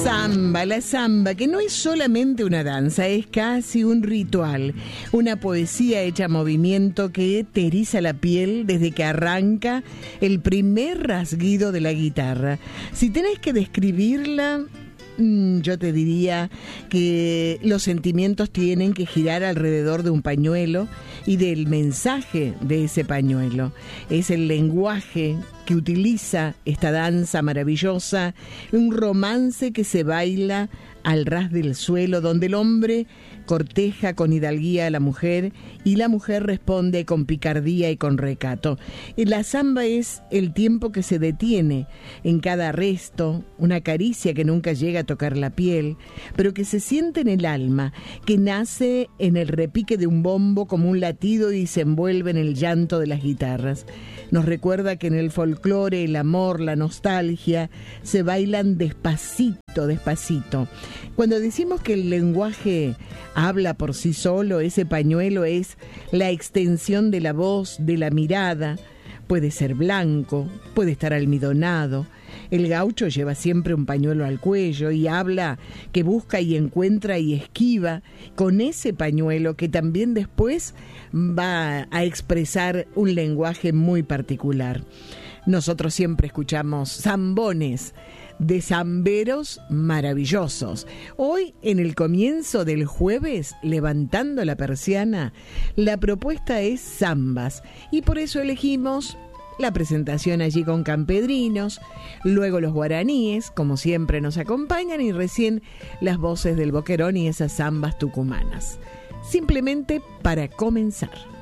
La samba, que no es solamente una danza, es casi un ritual, una poesía hecha a movimiento que te eriza la piel desde que arranca el primer rasguido de la guitarra. Si tenés que describirla, yo te diría que los sentimientos tienen que girar alrededor de un pañuelo y del mensaje de ese pañuelo. Es el lenguaje que utiliza esta danza maravillosa, un romance que se baila al ras del suelo, donde el hombre corteja con hidalguía a la mujer y la mujer responde con picardía y con recato. La samba es el tiempo que se detiene en cada arresto, una caricia que nunca llega a tocar la piel, pero que se siente en el alma, que nace en el repique de un bombo como un latido y se envuelve en el llanto de las guitarras. Nos recuerda que en el folclore el amor, la nostalgia se bailan despacito, despacito. Cuando decimos que el lenguaje habla por sí solo, ese pañuelo es la extensión de la voz, de la mirada. Puede ser blanco, puede estar almidonado. El gaucho lleva siempre un pañuelo al cuello y habla que busca y encuentra y esquiva con ese pañuelo que también después va a expresar un lenguaje muy particular. Nosotros siempre escuchamos zambones de zamberos maravillosos. Hoy, en el comienzo del jueves, levantando la persiana, la propuesta es zambas y por eso elegimos la presentación allí con campedrinos, luego los guaraníes, como siempre nos acompañan, y recién las voces del boquerón y esas zambas tucumanas. Simplemente para comenzar.